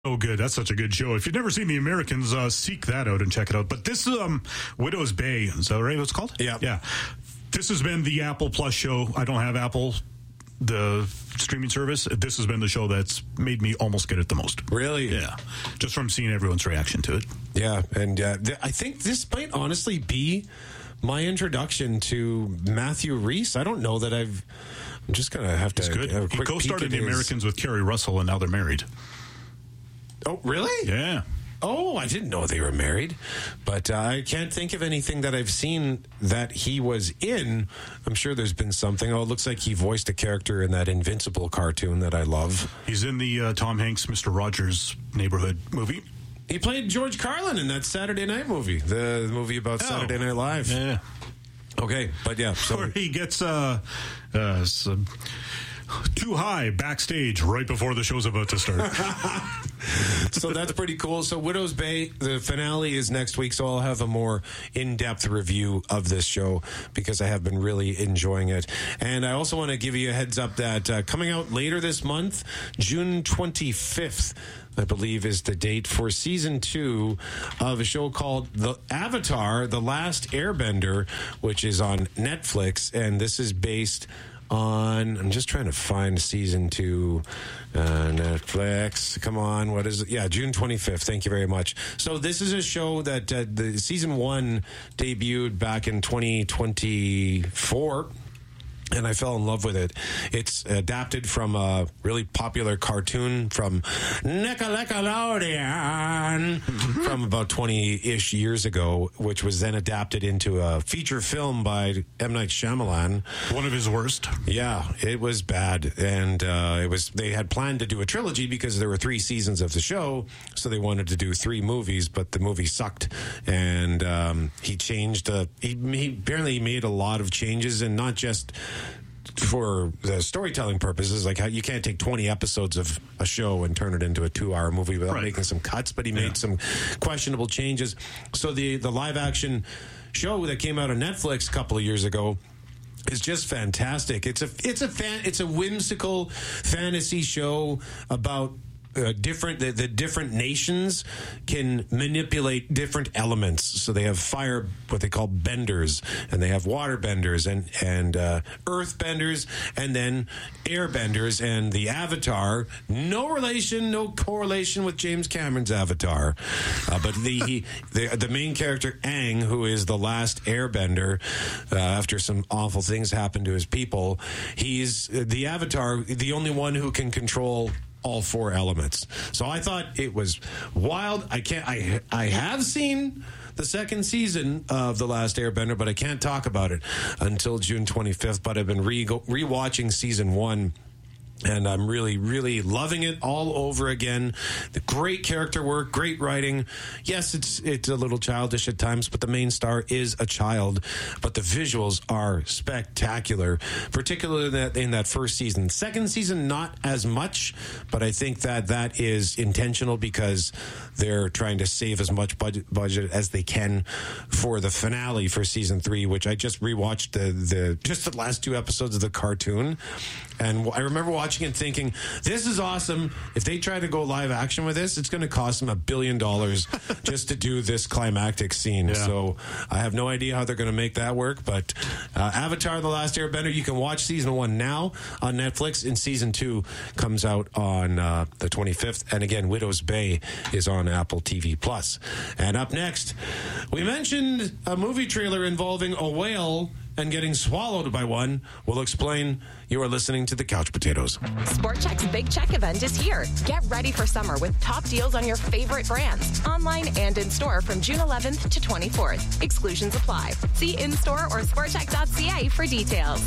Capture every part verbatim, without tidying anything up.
Oh, good. That's such a good show. If you've never seen The Americans, uh, seek that out and check it out. But this is um, Widow's Bay. Is that right? What it's called? Yeah. Yeah. This has been the Apple Plus show. I don't have Apple, the streaming service. This has been the show that's made me almost get it the most. Really? Yeah. Just from seeing everyone's reaction to it. Yeah. And uh, th- I think this might honestly be my introduction to Matthew Rhys. I don't know that I've... I'm just going to have to... It's good. Have a He quick co-started peek The at his- Americans with Kerry Russell, and now they're married. Oh, really? Yeah. Oh, I didn't know they were married. But uh, I can't think of anything that I've seen that he was in. I'm sure there's been something. Oh, it looks like he voiced a character in that Invincible cartoon that I love. He's in the uh, Tom Hanks, Mister Rogers Neighborhood movie. He played George Carlin in that Saturday Night movie, the movie about Oh. Saturday Night Live. Yeah. Okay, but yeah. So Where he gets uh, uh, some, too high backstage right before the show's about to start. So that's pretty cool. So Widow's Bay, the finale is next week, so I'll have a more in-depth review of this show because I have been really enjoying it. And I also want to give you a heads up that uh, coming out later this month, June twenty-fifth, I believe, is the date for season two of a show called The Avatar, The Last Airbender, which is on Netflix. And this is based on, I'm just trying to find season two, uh, Netflix. Come on, what is it? Yeah, June twenty-fifth. Thank you very much. So this is a show that uh, the season one debuted back in twenty twenty-four. And I fell in love with it. It's adapted from a really popular cartoon from Nickelodeon from about twenty-ish years ago, which was then adapted into a feature film by M. Night Shyamalan. One of his worst. Yeah, it was bad. And uh, it was. They had planned to do a trilogy because there were three seasons of the show, so they wanted to do three movies, but the movie sucked. And um, he changed. Uh, he, he apparently he made a lot of changes, and not just for the storytelling purposes. Like, how you can't take twenty episodes of a show and turn it into a two-hour movie without Right. making some cuts, but he made Yeah. some questionable changes. So the, the live-action show that came out on Netflix a couple of years ago is just fantastic. It's a it's a fan, it's a whimsical fantasy show about Uh, different the, the different nations can manipulate different elements. So they have fire, what they call benders, and they have water benders and and uh, earth benders, and then air benders. And the Avatar, no relation, no correlation with James Cameron's Avatar, uh, but the he, the the main character Aang, who is the last airbender, uh, after some awful things happen to his people, he's uh, the Avatar, the only one who can control all four elements. So I thought it was wild. I can't. I I have seen the second season of The Last Airbender, but I can't talk about it until June twenty-fifth. But I've been re rewatching season one. And I'm really, really loving it all over again. The great character work, great writing. Yes, it's it's a little childish at times, but the main star is a child. But the visuals are spectacular, particularly in that, in that first season. Second season, not as much, but I think that that is intentional because they're trying to save as much budget, budget as they can for the finale for season three, which I just rewatched the, the just the last two episodes of the cartoon. And I remember watching it thinking, this is awesome. If they try to go live action with this, it's going to cost them a billion dollars just to do this climactic scene. Yeah. So I have no idea how they're going to make that work. But uh, Avatar: The Last Airbender, you can watch season one now on Netflix, and season two comes out on uh, the twenty-fifth. And again, Widow's Bay is on Apple T V Plus. And up next, we mentioned a movie trailer involving a whale and getting swallowed by one. We'll explain. You are listening to The Couch Potatoes. Sport Chek's Big Check event is here. Get ready for summer with top deals on your favorite brands, online and in store from June eleventh to twenty-fourth. Exclusions apply. See in-store or sport check dot c a for details.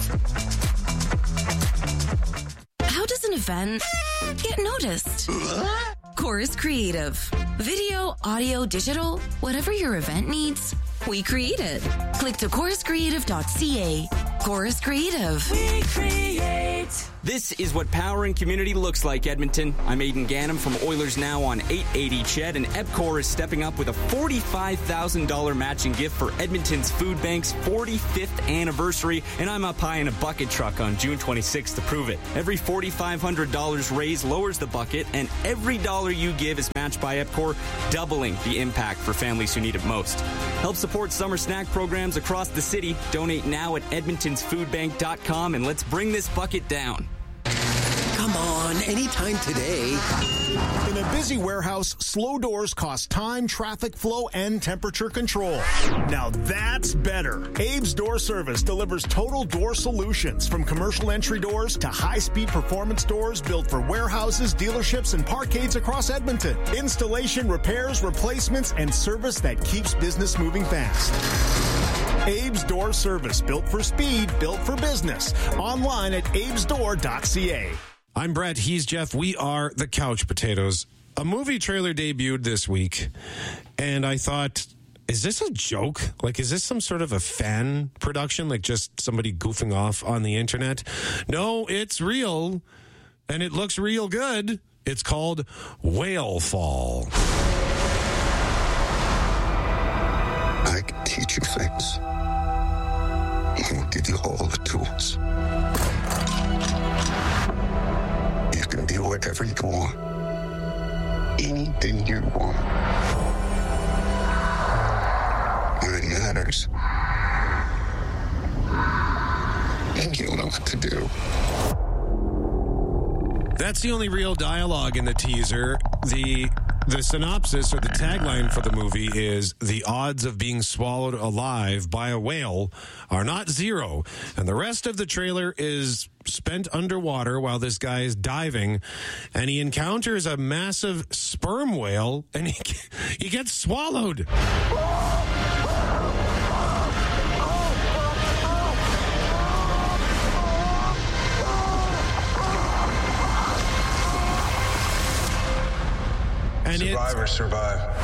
How does an event get noticed? Chorus Creative. Video, audio, digital, whatever your event needs, we create it. Click to chorus creative dot c a. Chorus Creative. We create. This is what power and community looks like, Edmonton. I'm Aidan Gannam from Oilers Now on eight eighty C H E D, and EBCOR is stepping up with a forty-five thousand dollars matching gift for Edmonton's Food Bank's forty-fifth anniversary, and I'm up high in a bucket truck on June twenty-sixth to prove it. Every four thousand five hundred dollars raised lowers the bucket, and every dollar you give is matched by EBCOR, doubling the impact for families who need it most. Help support summer snack programs across the city. Donate now at edmontons food bank dot com, and let's bring this bucket down. Come on, anytime today. In a busy warehouse, slow doors cost time, traffic flow, and temperature control. Now that's better. Abe's Door Service delivers total door solutions, from commercial entry doors to high-speed performance doors built for warehouses, dealerships, and parkades across Edmonton. Installation, repairs, replacements, and service that keeps business moving fast. Abe's Door Service, built for speed, built for business. Online at abes door dot c a. I'm Brett. He's Jeff. We are the Couch Potatoes. A movie trailer debuted this week, and I thought, is this a joke? Like, is this some sort of a fan production? Like, just somebody goofing off on the internet? No, it's real, and it looks real good. It's called Whale Fall. I can teach you things. I will give you all the tools. You can be whatever you want. Anything you want. When it matters. And you'll know what to do. That's the only real dialogue in the teaser. The the synopsis or the tagline for the movie is, the odds of being swallowed alive by a whale are not zero. And the rest of the trailer is spent underwater while this guy is diving, and he encounters a massive sperm whale, and he, he gets swallowed. And Survivors survive.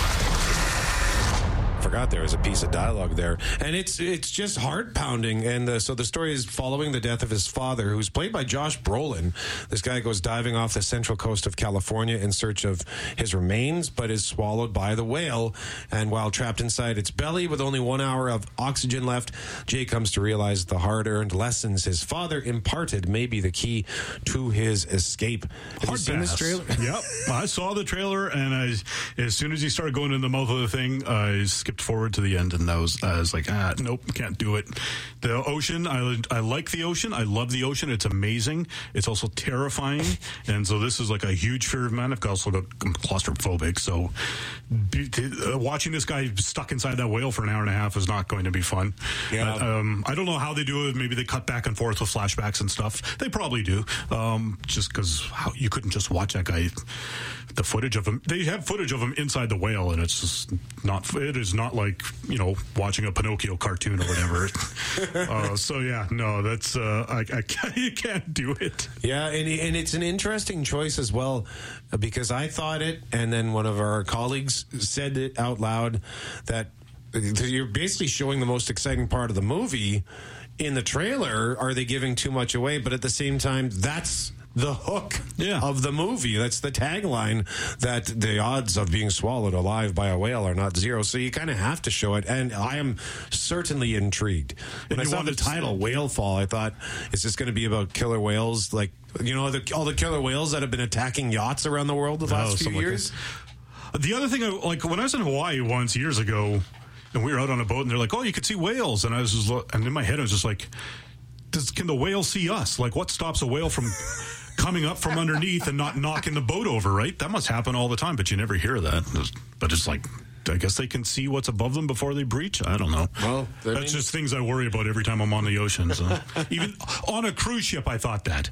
Forgot there was a piece of dialogue there, and it's it's just heart pounding. And uh, so the story is following the death of his father, who's played by Josh Brolin. This guy goes diving off the central coast of California in search of his remains, but is swallowed by the whale. And while trapped inside its belly with only one hour of oxygen left, Jay comes to realize the hard-earned lessons his father imparted may be the key to his escape. Have Hard you seen pass. this trailer? Yep, I saw the trailer, and I, as soon as he started going in the mouth of the thing, I skipped forward to the end, and that was, I was like, ah, nope, can't do it. The ocean, I, I like the ocean. I love the ocean. It's amazing. It's also terrifying, and so this is like a huge fear of mine. I've also got I'm claustrophobic, so be, uh, watching this guy stuck inside that whale for an hour and a half is not going to be fun. Yeah. Uh, um, I don't know how they do it. Maybe they cut back and forth with flashbacks and stuff. They probably do, um, just because you couldn't just watch that guy. The footage of him, they have footage of him inside the whale, and it's just not, it is not like, you know, watching a Pinocchio cartoon or whatever. uh, so yeah, no, that's, uh, I, I can't, you can't do it. Yeah, and, and it's an interesting choice as well, because I thought it, and then one of our colleagues said it out loud, that you're basically showing the most exciting part of the movie in the trailer. Are they giving too much away? But at the same time, that's the hook yeah. of the movie. That's the tagline, that the odds of being swallowed alive by a whale are not zero. So you kind of have to show it. And I am certainly intrigued. When I saw the title, Whale Fall, I thought, is this going to be about killer whales? Like, you know, the, all the killer whales that have been attacking yachts around the world the last oh, few years? Like the other thing, I, like when I was in Hawaii once years ago, and we were out on a boat, and they're like, oh, you could see whales. And I was just, and in my head, I was just like, Does, can the whale see us? Like, what stops a whale from coming up from underneath and not knocking the boat over, right? That must happen all the time, but you never hear that. But it's like, I guess they can see what's above them before they breach. I don't know. Well, that's mean- just things I worry about every time I'm on the ocean. So. Even on a cruise ship, I thought that.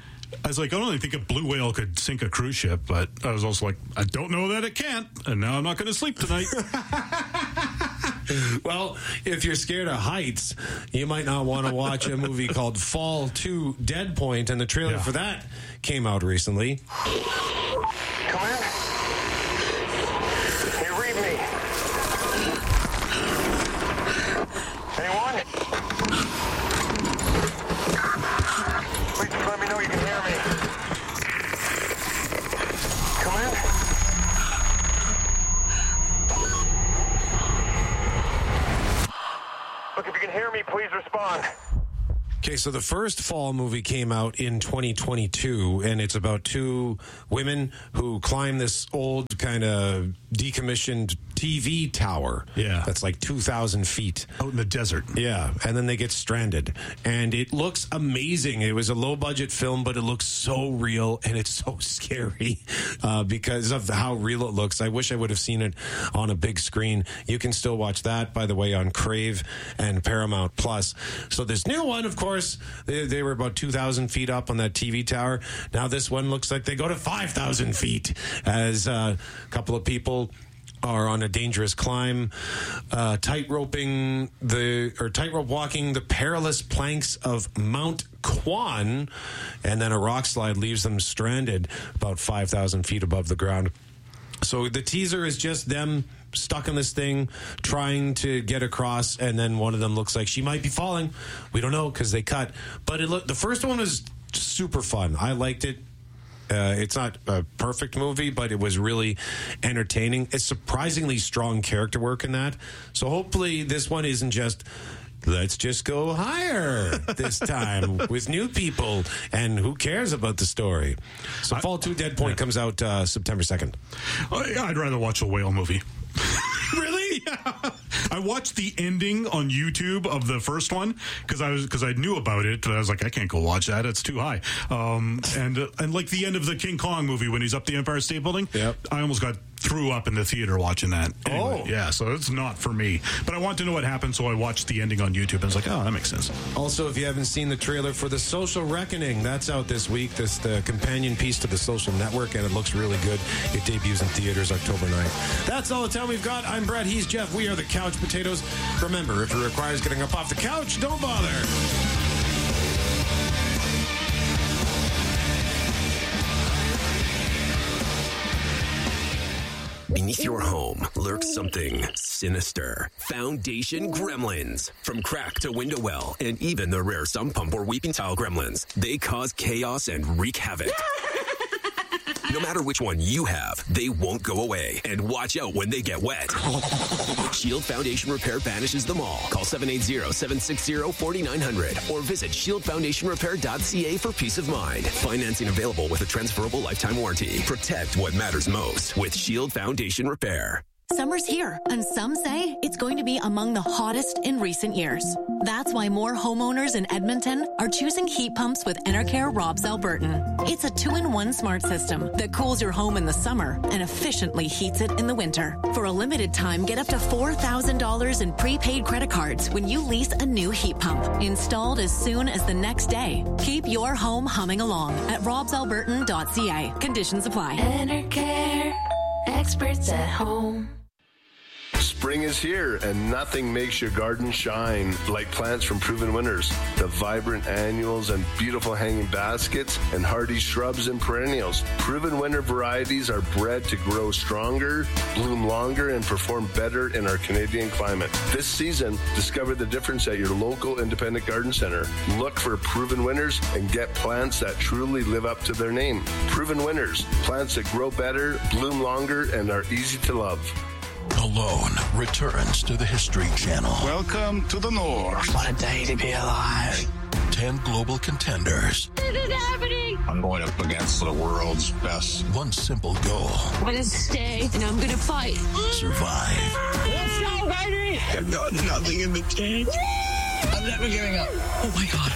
I was like, I don't even think a blue whale could sink a cruise ship, but I was also like, I don't know that it can't, and now I'm not going to sleep tonight. Well, if you're scared of heights, you might not want to watch a movie called Fall to Dead Point, and the trailer yeah. for that came out recently. Come in. Hey, read me. Anyone? Please let me know hear me, please respond. Okay, so the first Fall movie came out in twenty twenty-two, and it's about two women who climb this old kind of decommissioned T V tower. Yeah. That's like two thousand feet. Out in the desert. Yeah, and then they get stranded. And it looks amazing. It was a low-budget film, but it looks so real, and it's so scary uh, because of how real it looks. I wish I would have seen it on a big screen. You can still watch that, by the way, on Crave and Paramount Plus. So this new one, of course, they, they were about two thousand feet up on that T V tower. Now this one looks like they go to five thousand feet as uh, a couple of people are on a dangerous climb, uh, tight-roping the or tightrope walking the perilous planks of Mount Kwan, and then a rock slide leaves them stranded about five thousand feet above the ground. So the teaser is just them stuck in this thing, trying to get across, and then one of them looks like she might be falling. We don't know because they cut. But it look the first one was super fun. I liked it. Uh, it's not a perfect movie, but it was really entertaining. It's surprisingly strong character work in that. So hopefully this one isn't just, let's just go higher this time with new people, and who cares about the story. So Fall two Dead Point comes out uh, September second. I'd rather watch a whale movie. Really? Yeah. I watched the ending on YouTube of the first one because I was because I knew about it. But I was like, I can't go watch that; it's too high. Um, and uh, and like the end of the King Kong movie when he's up the Empire State Building. Yep. I almost got threw up in the theater watching that. Anyway, Oh. yeah. So it's not for me. But I want to know what happened, so I watched the ending on YouTube and I was like, oh, that makes sense. Also, if you haven't seen the trailer for The Social Reckoning, that's out this week. This the companion piece to The Social Network, and it looks really good. It debuts in theaters October ninth. That's all the time we've got. I'm Brett. He's Jeff. We are the Couch Potatoes. Remember, if it requires getting up off the couch, don't bother. Beneath your home lurks something sinister. Foundation gremlins. From crack to window well, and even the rare sump pump or weeping tile gremlins, they cause chaos and wreak havoc. No matter which one you have, they won't go away. And watch out when they get wet. Shield Foundation Repair banishes them all. Call seven eight zero, seven six zero, four nine zero zero or visit shield foundation repair dot c a for peace of mind. Financing available with a transferable lifetime warranty. Protect what matters most with Shield Foundation Repair. Summer's here, and some say it's going to be among the hottest in recent years. That's why more homeowners in Edmonton are choosing heat pumps with Enercare Robs Albertan. It's a two-in-one smart system that cools your home in the summer and efficiently heats it in the winter. For a limited time, get up to four thousand dollars in prepaid credit cards when you lease a new heat pump, installed as soon as the next day. Keep your home humming along at robs albertan dot c a. Conditions apply. Enercare, experts at home. Spring is here, and nothing makes your garden shine like plants from Proven Winners. The vibrant annuals and beautiful hanging baskets and hardy shrubs and perennials. Proven Winner varieties are bred to grow stronger, bloom longer, and perform better in our Canadian climate. This season, discover the difference at your local independent garden center. Look for Proven Winners and get plants that truly live up to their name. Proven Winners, plants that grow better, bloom longer, and are easy to love. Alone returns to the History Channel. Welcome to the North. What a day to be alive. Ten global contenders. This is happening. I'm going up against the world's best. One simple goal. I'm going to stay, and I'm going to fight. Survive. Let's go, baby. I've got nothing in the tank. I'm never giving up. Oh, my God.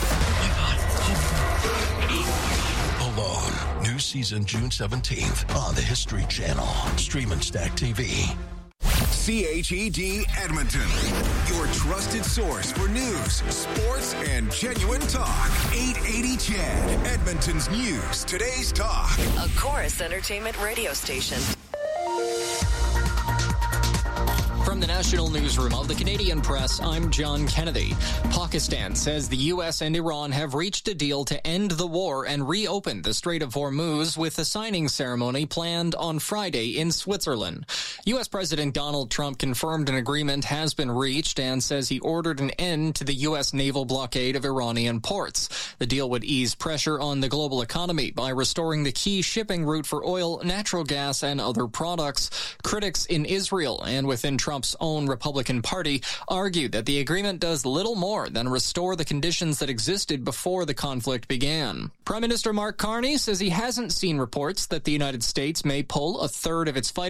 Oh, my God. Alone. New season June seventeenth on the History Channel. Stream and Stack T V. C H E D Edmonton, your trusted source for news, sports, and genuine talk. eight eighty C H E D, Edmonton's news, today's talk. A Chorus Entertainment radio station. From the National Newsroom of the Canadian Press, I'm John Kennedy. Pakistan says the U S and Iran have reached a deal to end the war and reopen the Strait of Hormuz, with the signing ceremony planned on Friday in Switzerland. U S President Donald Trump confirmed an agreement has been reached and says he ordered an end to the U S naval blockade of Iranian ports. The deal would ease pressure on the global economy by restoring the key shipping route for oil, natural gas, and other products. Critics in Israel and within Trump's Trump's own Republican Party, argued that the agreement does little more than restore the conditions that existed before the conflict began. Prime Minister Mark Carney says he hasn't seen reports that the United States may pull a third of its fighters